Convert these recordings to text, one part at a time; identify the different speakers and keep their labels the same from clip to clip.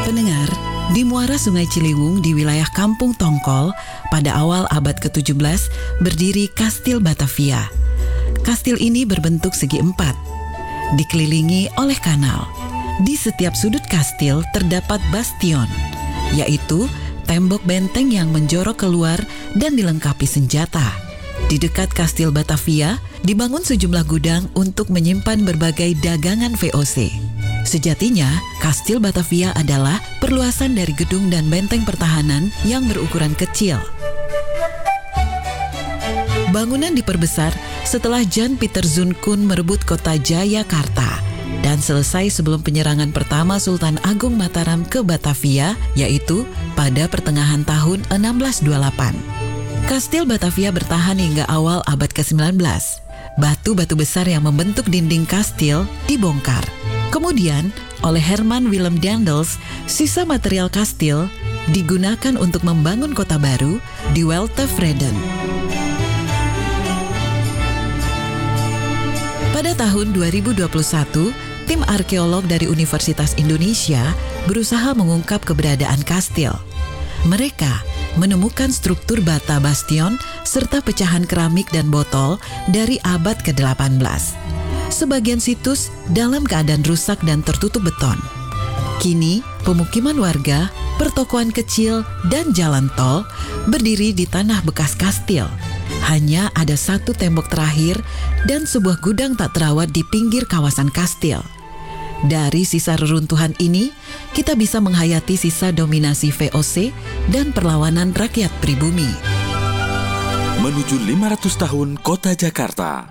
Speaker 1: Pendengar, di muara Sungai Ciliwung di wilayah Kampung Tongkol pada awal abad ke-17 berdiri Kastil Batavia. Kastil ini berbentuk segi empat, dikelilingi oleh kanal. Di setiap sudut kastil terdapat bastion, yaitu tembok benteng yang menjorok keluar dan dilengkapi senjata. Di dekat Kastil Batavia dibangun sejumlah gudang untuk menyimpan berbagai dagangan VOC. Sejatinya, Kastil Batavia adalah perluasan dari gedung dan benteng pertahanan yang berukuran kecil. Bangunan diperbesar setelah Jan Pieter Zoon-Koen merebut kota Jayakarta dan selesai sebelum penyerangan pertama Sultan Agung Mataram ke Batavia, yaitu pada pertengahan tahun 1628. Kastil Batavia bertahan hingga awal abad ke-19. Batu-batu besar yang membentuk dinding kastil dibongkar. Kemudian, oleh Herman Willem Daendels, sisa material kastil digunakan untuk membangun kota baru di Weltevreden. Pada tahun 2021, tim arkeolog dari Universitas Indonesia berusaha mengungkap keberadaan kastil. Mereka menemukan struktur bata bastion serta pecahan keramik dan botol dari abad ke-18. Sebagian situs dalam keadaan rusak dan tertutup beton. Kini, pemukiman warga, pertokoan kecil, dan jalan tol berdiri di tanah bekas kastil. Hanya ada satu tembok terakhir dan sebuah gudang tak terawat di pinggir kawasan kastil. Dari sisa reruntuhan ini, kita bisa menghayati sisa dominasi VOC dan perlawanan rakyat pribumi.
Speaker 2: Menuju 500 tahun Kota Jakarta.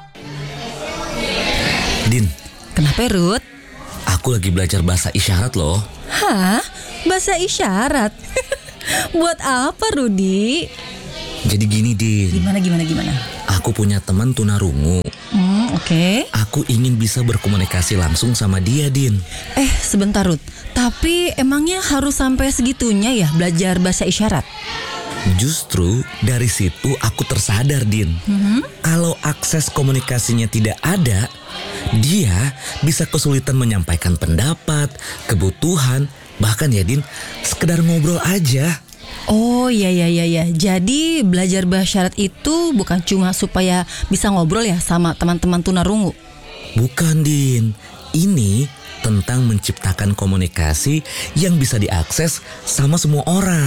Speaker 3: Din,
Speaker 4: Kenapa, Ruth?
Speaker 3: aku lagi belajar bahasa isyarat loh.
Speaker 4: Hah? Bahasa isyarat? Buat apa, Rudi?
Speaker 3: Jadi gini, Din.
Speaker 4: Gimana?
Speaker 3: Aku punya teman tunarungu.
Speaker 4: Oke.
Speaker 3: Aku ingin bisa berkomunikasi langsung sama dia, Din.
Speaker 4: Sebentar, Ruth. Tapi emangnya harus sampai segitunya ya belajar bahasa isyarat?
Speaker 3: Justru dari situ aku tersadar, Din. Kalau akses komunikasinya tidak ada, dia bisa kesulitan menyampaikan pendapat, kebutuhan, bahkan ya, Din, sekedar ngobrol aja.
Speaker 4: Oh iya. Jadi belajar bahasa isyarat itu bukan cuma supaya bisa ngobrol ya sama teman-teman tunarungu.
Speaker 3: Bukan, Din. Ini tentang menciptakan komunikasi yang bisa diakses sama semua orang.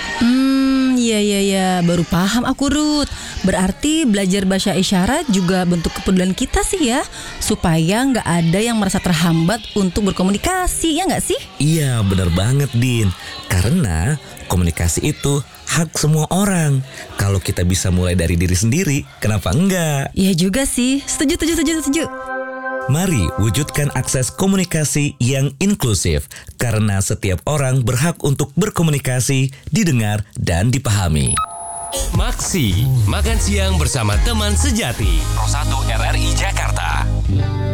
Speaker 4: Iya, baru paham aku, Ruth. Berarti belajar bahasa isyarat juga bentuk kepedulian kita sih ya, supaya nggak ada yang merasa terhambat untuk berkomunikasi, ya nggak sih?
Speaker 3: Iya, benar banget, Din. Karena komunikasi itu hak semua orang. Kalau kita bisa mulai dari diri sendiri, kenapa enggak?
Speaker 4: Iya juga sih, setuju.
Speaker 3: Mari wujudkan akses komunikasi yang inklusif, karena setiap orang berhak untuk berkomunikasi, didengar, dan dipahami.
Speaker 5: Maksi, makan siang bersama teman sejati. Pro 1 RRI Jakarta.